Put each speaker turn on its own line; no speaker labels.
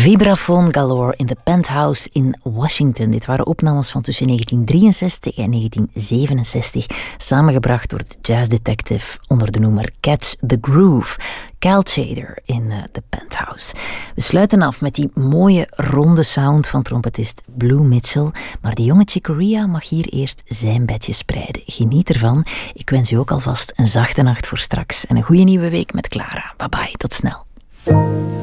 Vibrafoon galore in de Penthouse in Washington. Dit waren opnames van tussen 1963 en 1967, samengebracht door de jazzdetective onder de noemer Catch the Groove, Kyle Tjader in de Penthouse. We sluiten af met die mooie ronde sound van trompetist Blue Mitchell, maar de jonge Chick Corea mag hier eerst zijn bedje spreiden. Geniet ervan. Ik wens u ook alvast een zachte nacht voor straks en een goede nieuwe week met Clara. Bye bye, tot snel.